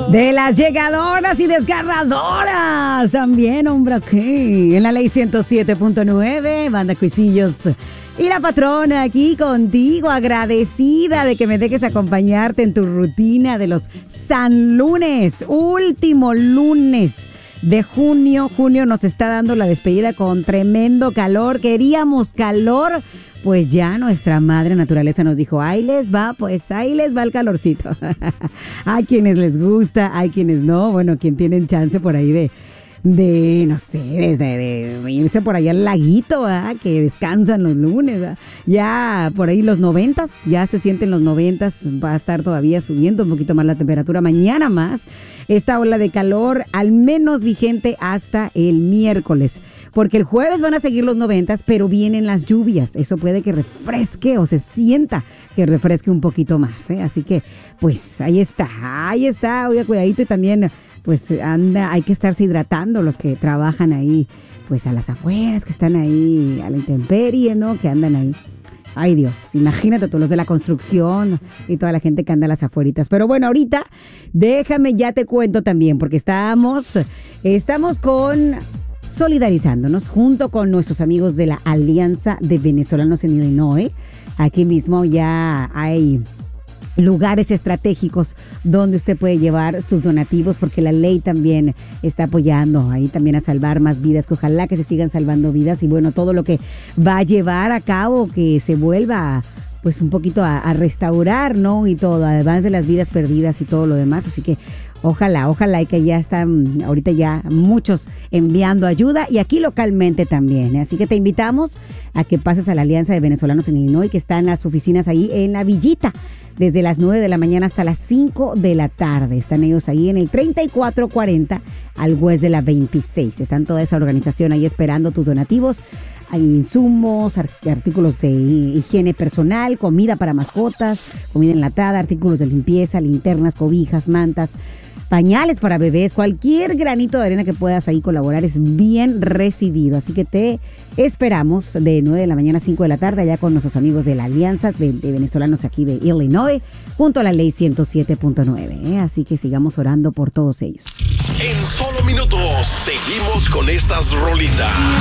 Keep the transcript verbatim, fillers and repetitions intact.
De las llegadoras y desgarradoras. También, hombre, aquí en la ley ciento siete punto nueve, Banda Cuisillos. Y la patrona aquí contigo, agradecida de que me dejes acompañarte en tu rutina de los San Lunes, último lunes de junio. Junio nos está dando la despedida con tremendo calor. Queríamos calor, pues ya nuestra madre naturaleza nos dijo, ahí les va, pues ahí les va el calorcito. Hay quienes les gusta, hay quienes no. Bueno, quien tienen chance por ahí de, de no sé, de, de, de irse por allá al laguito, ¿verdad? Que descansan los lunes, ¿verdad? Ya por ahí los noventas, ya se sienten los noventas, va a estar todavía subiendo un poquito más la temperatura, mañana más. Esta ola de calor al menos vigente hasta el miércoles, porque el jueves van a seguir los noventas, pero vienen las lluvias. Eso puede que refresque o se sienta que refresque un poquito más, ¿eh? Así que, pues, ahí está, ahí está, oiga, cuidadito y también, pues, anda, hay que estarse hidratando los que trabajan ahí, pues, a las afueras, que están ahí a la intemperie, ¿no? Que andan ahí. Ay, Dios, imagínate todos los de la construcción y toda la gente que anda a las afueritas. Pero bueno, ahorita déjame, ya te cuento también, porque estamos, estamos con solidarizándonos junto con nuestros amigos de la Alianza de Venezolanos en Illinois. Aquí mismo ya hay lugares estratégicos donde usted puede llevar sus donativos, porque la ley también está apoyando ahí también a salvar más vidas, que ojalá que se sigan salvando vidas y bueno, todo lo que va a llevar a cabo que se vuelva pues un poquito a, a restaurar, ¿no? Y todo, además de las vidas perdidas y todo lo demás, así que ojalá, ojalá y que ya están ahorita ya muchos enviando ayuda y aquí localmente también, ¿eh? Así que te invitamos a que pases a la Alianza de Venezolanos en Illinois, que está en las oficinas ahí en La Villita, desde las nueve de la mañana hasta las cinco de la tarde. Están ellos ahí en el treinta y cuatro cuarenta al West de la veintiséis. Están toda esa organización ahí esperando tus donativos. Hay insumos, artículos de higiene personal, comida para mascotas, comida enlatada, artículos de limpieza, linternas, cobijas, mantas, pañales para bebés. Cualquier granito de arena que puedas ahí colaborar es bien recibido. Así que te esperamos de nueve de la mañana a cinco de la tarde allá con nuestros amigos de la Alianza de, de Venezolanos aquí de Illinois, junto a la ley ciento siete punto nueve. ¿eh? Así que sigamos orando por todos ellos. En solo minutos seguimos con estas rolitas.